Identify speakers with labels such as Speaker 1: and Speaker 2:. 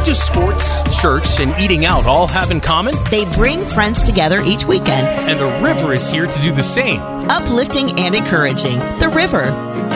Speaker 1: do sports, church, and eating out all have in common?
Speaker 2: They bring friends together each weekend.
Speaker 1: And the river is here to do the same.
Speaker 2: Uplifting and encouraging. The River.